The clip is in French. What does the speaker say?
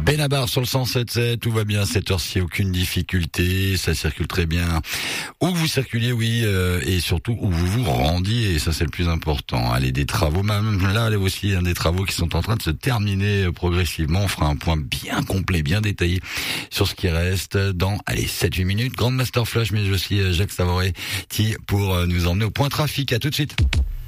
Benabar sur le 107.7, tout va bien à cette heure-ci, aucune difficulté, ça circule très bien. Où vous circulez, oui, et surtout où vous vous rendiez, et ça c'est le plus important. Allez, des travaux, même là, il y a aussi des travaux qui sont en train de se terminer progressivement. On fera un point bien complet, bien détaillé sur ce qui reste dans, 7-8 minutes. Grande Master Flash, mais aussi Jacques Savoretti pour nous emmener au point trafic. À tout de suite.